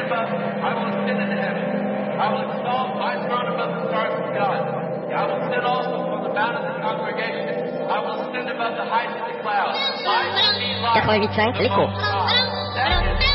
above, I will ascend into heaven. I will exalt my throne above the stars of God. I will sit also on the mount of the congregation. I will ascend above the heights of the clouds. I will be like the Most High. That is